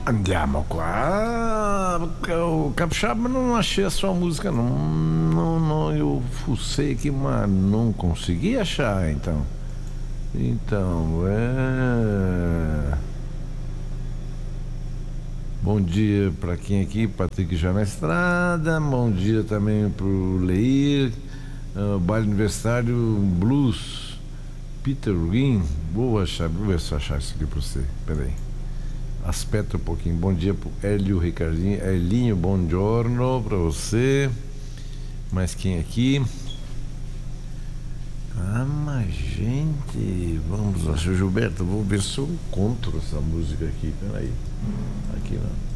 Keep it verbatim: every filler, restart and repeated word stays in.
Andiamo qua. O Capixaba, não achei a sua música, não. Não, não, eu fucei aqui, mas não consegui achar, então. Então, é. Bom dia para quem aqui, Patrick já na estrada. Bom dia também pro Leir. Uh, baile universitário Blues. Peter Green. Vou achar, vou ver se eu achar isso aqui pra você. Peraí. Aspeta um pouquinho. Bom dia pro Hélio Ricardinho. Elinho, bom giorno pra você. Mais quem aqui? Ah, mas gente, vamos lá, seu Gilberto, vou ver se eu encontro essa música aqui. Peraí. Aqui não.